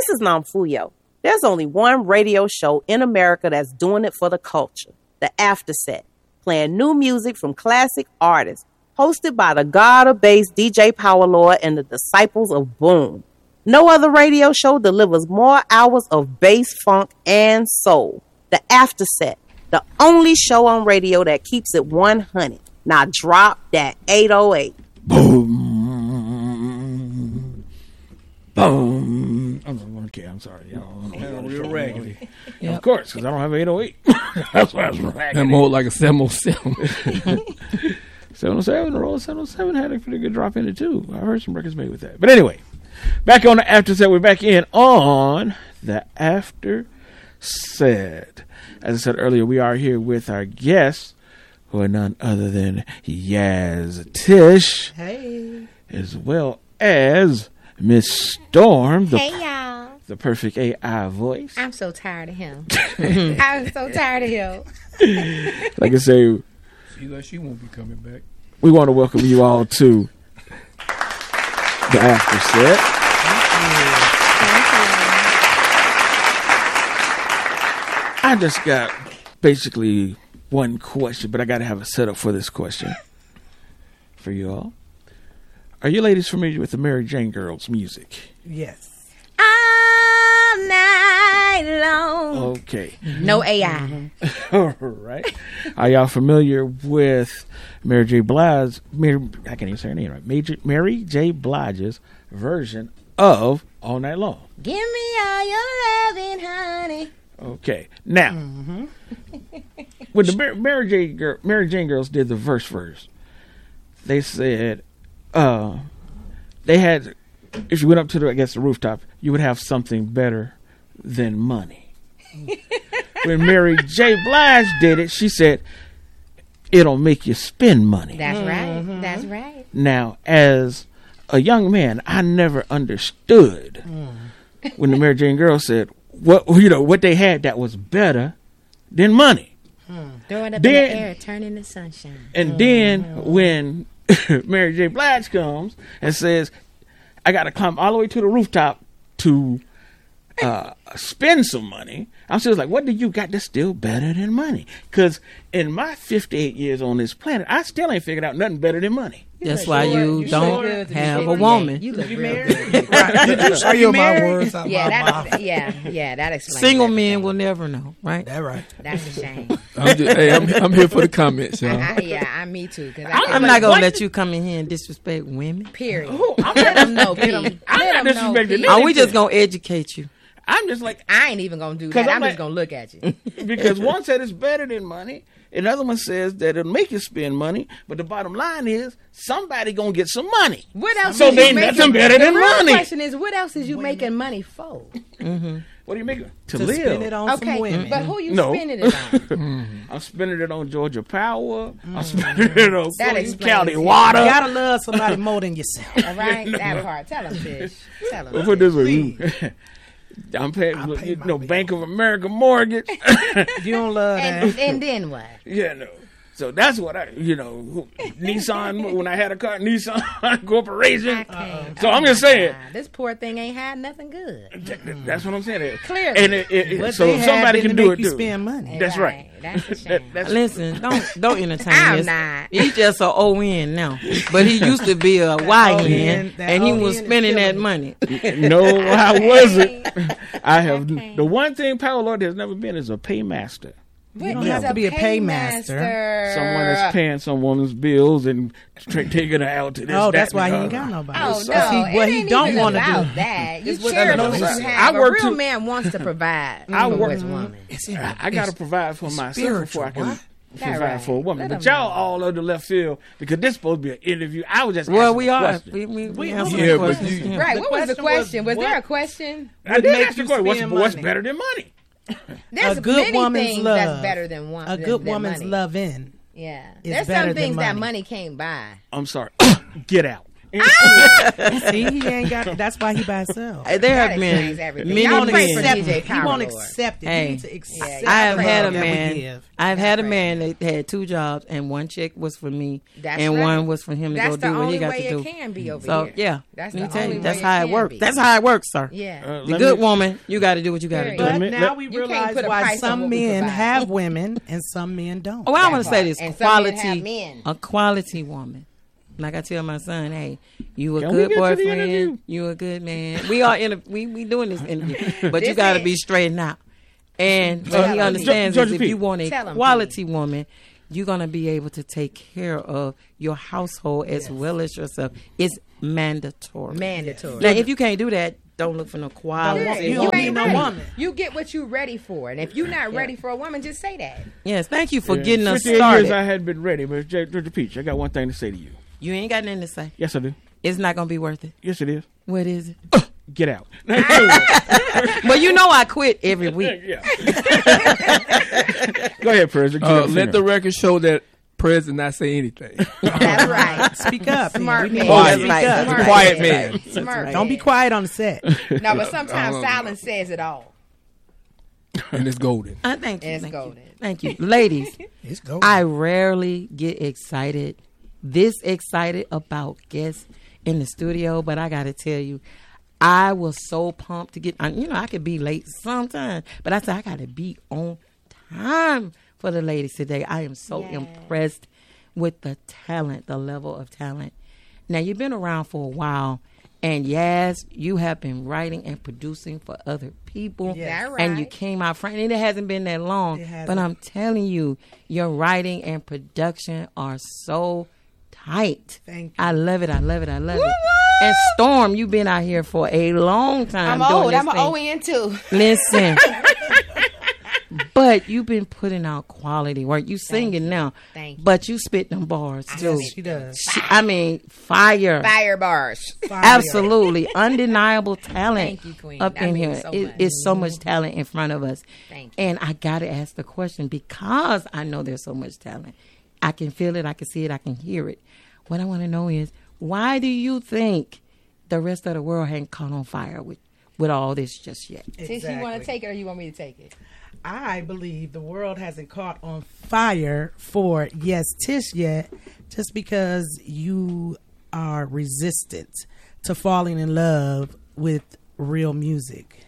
This is Namfuyo. There's only one radio show in America that's doing it for the culture, The Afterset, playing new music from classic artists, hosted by the god of bass DJ Power Lord and the Disciples of Boom. No other radio show delivers more hours of bass, funk, and soul. The Afterset, the only show on radio that keeps it 100. Now drop that 808. Boom. Boom. Okay, I'm sorry. Y'all. Real raggedy. Yep. Of course, because I don't have 808. That's why I was raggedy. And more like a 707. 707, the Roll 707 had a pretty good drop in it, too. I heard some records made with that. But anyway, back on the Afterset. We're back in on the Afterset. As I said earlier, we are here with our guests, who are none other than Yaz Tish. Hey. As well as Miss Storm. Hey, y'all. The perfect AI voice. I'm so tired of him. I'm so tired of him. Like I say, she won't be coming back. we want to welcome you all to the Afterset. I just got basically one question, but I got to have a setup for this question for you all. Are you ladies familiar with the Mary Jane Girls music? Yes. All night long. Okay. No AI. All right. Are y'all familiar with Mary J. Blige? I can't even say her name right. Mary J. Blige's version of All Night Long. Give me all your loving, honey. Okay. Now, when the Mary Jane Girls did the verse, they said they had, if you went up to the rooftop, you would have something better than money. When Mary J. Blige did it, she said, it'll make you spend money. That's right. That's right. Now, as a young man, I never understood when the Mary Jane Girls said, what they had that was better than money. Throw it up in the air, turn into sunshine. And then when Mary J. Blige comes and says, I got to climb all the way to the rooftop to spend some money, I'm still like, what do you got that's still better than money? Because in my 58 years on this planet, I still ain't figured out nothing better than money. That's why you don't have a woman. You look real married? good. Did you steal my words out Yeah, my mouth? that explains Single everything. men will never know, right? That right. That's a shame. I'm here for the comments, y'all. Me too. Cause I'm not going to let you come in here and disrespect women. Period. I'm Let them know, P. not Let them know, disrespecting P. Are we just going to educate you? I'm just like, I ain't even going to do 'Cause that. I'm I'm just like- going to look at you. because one said it's better than money, another one says that it'll make you spend money, but the bottom line is somebody gonna get some money. What else? So is they you nothing making- better than the real money. question is, what else is you making money for? What are you making to To live? spend it on some Okay, women. but who you No. spending it on? I'm spending it on Georgia Power. I'm spending it on That Clean explains County it. Water. You gotta love somebody more than yourself. All right, that part. Tell them, Tish. Tell them. Well, put it this way, I'm paying, pay my bill. Bank of America mortgage. You don't love that. And then what? Yeah, no. So that's what Nissan, when I had a car, Nissan Corporation. So I'm just saying. God, this poor thing ain't had nothing good. That's what I'm saying. Clearly. And What so they had somebody didn't can do make it you too. spend money. That's right. That's a shame. Listen, don't entertain I'm this. not. He's just an ON now. But he used to be a YN, that and he ON was is spending that killing money. No, I wasn't. I have the one thing Power Lord has never been is a paymaster. You don't have to be a paymaster. Someone is paying some woman's bills and taking her out to this. Oh, that, that's why and he the ain't got other. nobody. Oh So no! see, what it he ain't don't even want to about do. that. You It's what cherish other what you people say. have. I A work real to- man wants to provide I for work- his woman. I got to provide for myself before I can Spiritual, provide right. for a woman. Let But them y'all know. all over the left field because this supposed to be an interview. I was just Well, asking we a are. question. We Yeah, answer but the questions. you- Yeah. Right? What was the question question? was Was there what- a question? I did make ask the you question. spend What's money? better than money? There's A good many woman's things love. that's better than one. A good than woman's money. loving. Yeah, is there's better some than things that money. money can't buy. I'm sorry. Get out. See, he ain't got. That's why he by himself. There That have been explains everything. many Y'all pray for men. DJ He Power won't Lord. accept it. Hey. You need to accept. Yeah, I have That's had a right. that we man. give. I've had a That's man that had 2 jobs, and one check was for me, That's and right. one was for him to That's go the do what he only got way to do. it can be over So here. yeah, That's let me the tell only you, way that's it how it can works. be. That's how it works, sir. Yeah. The Let good me- woman, you got to do what you got to Period. do. But me- now let- we You can't realize put a why price on some what we men provide. have women and some men don't. Oh, I want That to say part. this: And some men have quality, men. a quality woman. Like I tell my son, hey, you a Can we good get to the boyfriend, interview? you a good man. We are we doing this interview, but you This got to it. be straightened out. And Tell what he him, understands Judge is if Pete. you want Tell a him, quality woman, you're gonna be able to take care of your household as well as yourself. It's mandatory. Mandatory. Now, if you can't do that, don't look for no quality. Yeah, You you don't ain't need no ready. woman. You get what you ready for, and if you're not ready for a woman, just say that. Yes, thank you for Yeah, getting us 58 started. years I hadn't been ready, but Georgia Peach, I got one thing to say to you. You ain't got nothing to say. Yes, I do. It's not gonna be worth it. Yes, it is. What is it? Get out. Well, you know I quit every week. Yeah. Go ahead, President. Let the record show that Prez did not say anything. That's right. Speak up. Smart We man. need Quiet. to speak That's up. right. Smart Quiet man. man. Smart Don't be man. quiet on the set. No, but sometimes silence says it all. And it's golden. Thank you. It's Thank golden. you. Thank you. Ladies, It's go. I rarely get this excited about guests in the studio, but I got to tell you, I was so pumped to get, I could be late sometimes, but I said I got to be on time for the ladies today. I am so impressed with the talent, the level of talent. Now, you've been around for a while, and yes, you have been writing and producing for other people. Yes. That And you right. came out front, and it hasn't been that long. It hasn't. But I'm telling you, your writing and production are so tight. Thank you. I love it. I love it. I love it. And Storm, you've been out here for a long time. I'm doing old. this I'm an thing. OEN too. Listen. But you've been putting out quality work. You singing now. Thank you. But you spit them bars too. Yes, she does. Fire. Fire bars. Absolutely. Undeniable talent Thank you, Queen. up That in means here. so It- much. it's so much talent in front of us. Thank you. And I got to ask the question because I know there's so much talent. I can feel it. I can see it. I can hear it. What I want to know is, why do you think the rest of the world hadn't caught on fire with all this just yet? Since you want to take it, or you want me to take it? I believe the world hasn't caught on fire for Yes Tish yet, just because you are resistant to falling in love with real music.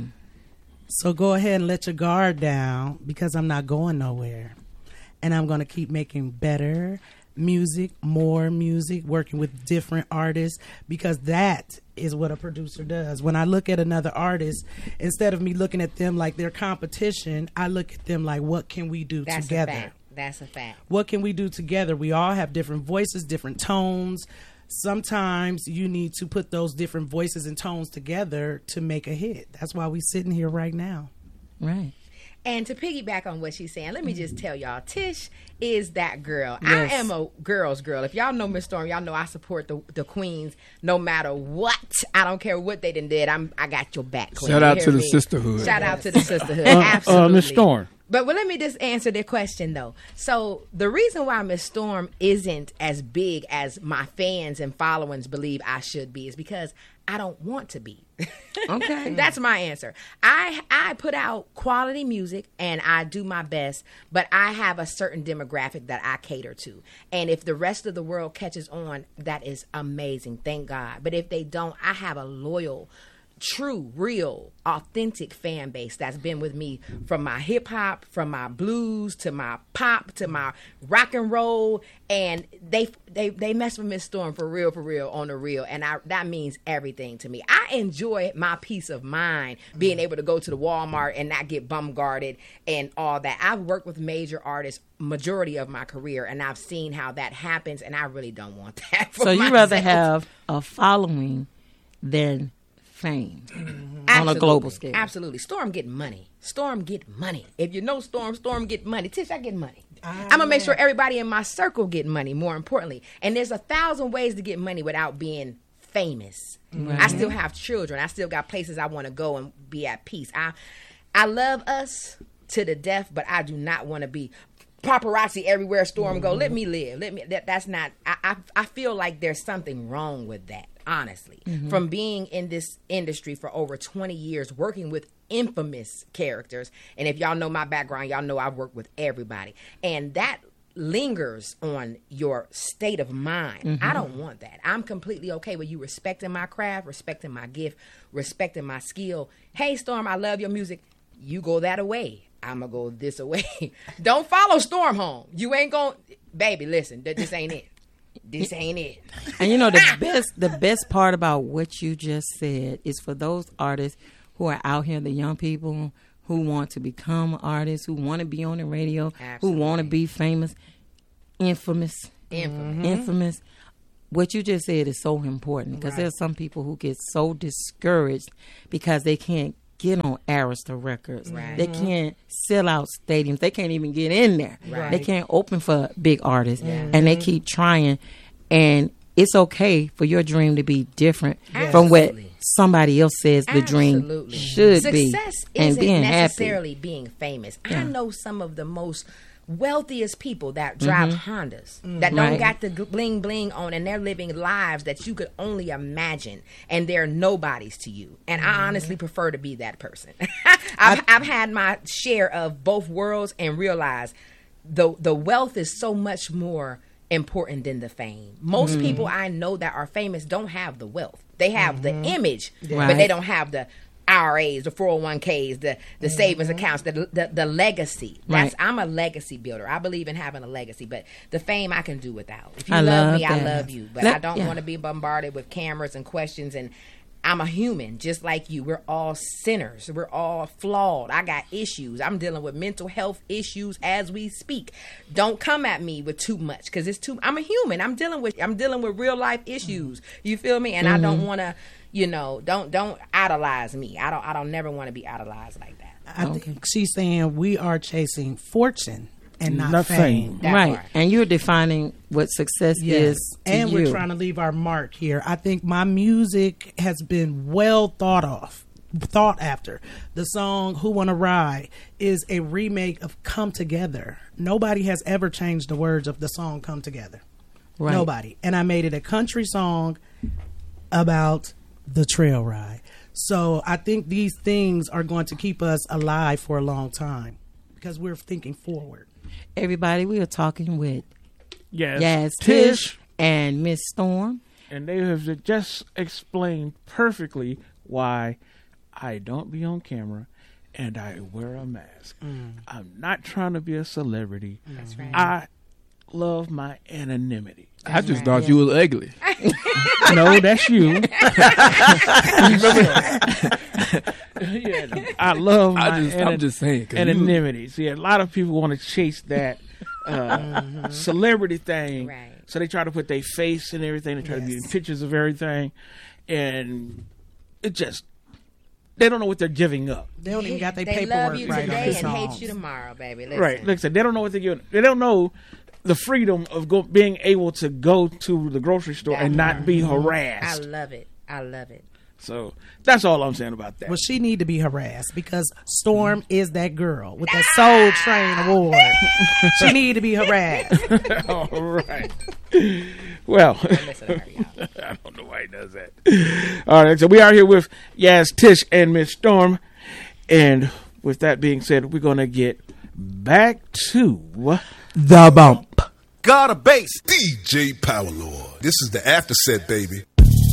So go ahead and let your guard down, because I'm not going nowhere. And I'm going to keep making better music, more music, working with different artists, because that is what a producer does. When I look at another artist, instead of me looking at them like their competition, I look at them like, what can we do That's together? a fact. That's a fact. What can we do together? We all have different voices, different tones. Sometimes you need to put those different voices and tones together to make a hit. That's why we're sitting here right now. Right. And to piggyback on what she's saying, let me just tell y'all, Tish is that girl. Yes. I am a girl's girl. If y'all know Miss Storm, y'all know I support the queens no matter what. I don't care what they done did. I got your back, queen. Shout You out hear to the me? sisterhood. Shout out to the sisterhood. Absolutely. Miss Storm. But let me just answer their question, though. So the reason why Miss Storm isn't as big as my fans and followers believe I should be is because I don't want to be. Okay. That's my answer. I put out quality music and I do my best, but I have a certain demographic that I cater to. And if the rest of the world catches on, that is amazing. Thank God. But if they don't, I have a loyal, true, real, authentic fan base that's been with me from my hip hop, from my blues to my pop to my rock and roll, and they mess with Miss Storm for real on the real, and that means everything to me. I enjoy my peace of mind being able to go to the Walmart and not get bombarded and all that. I've worked with major artists majority of my career, and I've seen how that happens, and I really don't want that. For So you myself. rather have a following than fame on a Absolutely. global scale. Absolutely. Storm get money. Storm get money. If you know Storm, Storm get money. Tish, I get money. I'm going to make sure everybody in my circle get money, more importantly. And there's 1,000 ways to get money without being famous. I still have children. I still got places I want to go and be at peace. I love us to the death, but I do not want to be paparazzi everywhere Storm go. Let me live. That's not. I feel like there's something wrong with that. Honestly, from being in this industry for over 20 years, working with infamous characters, and if y'all know my background, y'all know I've worked with everybody, and that lingers on your state of mind. I don't want that. I'm completely okay with you respecting my craft, respecting my gift, respecting my skill. Hey, Storm, I love your music. You go that away. I'm going to go this away. Don't follow Storm home. You ain't going, baby, listen, this ain't it. This ain't it. And you know, the best part about what you just said is for those artists who are out here, the young people who want to become artists, who want to be on the radio, who want to be famous, infamous. What you just said is so important, because there's some people who get so discouraged because they can't get on Arista Records. They can't sell out stadiums. They can't even get in there. They can't open for big artists, and they keep trying. And it's okay for your dream to be different from what somebody else says the dream should be. Success and isn't being necessarily happy. being famous. I know some of the most wealthiest people that drive Hondas that don't got the bling bling on, and they're living lives that you could only imagine, and they're nobodies to you. And I honestly prefer to be that person. I've had my share of both worlds and realized the wealth is so much more important than the fame. Most people I know that are famous don't have the wealth. They have the image, but they don't have the IRAs, the 401ks, the savings accounts, the legacy. I'm a legacy builder. I believe in having a legacy, but the fame I can do without. If you love me, I love you, but I don't want to be bombarded with cameras and questions. And I'm a human just like you. We're all sinners. We're all flawed. I got issues. I'm dealing with mental health issues as we speak. Don't come at me with too much, because I'm a human. I'm dealing with real life issues. You feel me? And I don't want to, don't idolize me. I don't never want to be idolized like that. I think she's saying we are chasing fortune and not fame. Right. And you're defining what success is to and you. We're trying to leave our mark here. I think my music has been well thought after. The song Who Wanna Ride is a remake of Come Together. Nobody has ever changed the words of the song Come Together. Nobody. And I made it a country song about the trail ride. So I think these things are going to keep us alive for a long time, because we're thinking forward. Everybody, we are talking with Yes, Tish and Miss Storm. And they have just explained perfectly why I don't be on camera and I wear a mask. I'm not trying to be a celebrity. That's right. I love my anonymity. I just thought you was ugly. No, that's you. I love my I'm just saying, anonymity. See, a lot of people want to chase that celebrity thing. Right. So they try to put their face and everything. They try to be in pictures of everything. And it just, they don't know what they're giving up. They don't even got their They paperwork love you right today on and hate songs. you tomorrow, baby. Listen. Right. Like I said, they don't know what they're giving. They don't know the freedom of being able to go to the grocery store and not be I harassed. love it. I love it. So that's all I'm saying about that. Well, she need to be harassed, because Storm is that girl with the Soul Train award. She need to be harassed. All right. Well, Listen to her, y'all. I don't know why he does that. All right, so we are here with Yaz, Tish, and Miss Storm. And with that being said, we're going to get back to The Bump. God of Bass, DJ Power Lord. This is the after set, baby.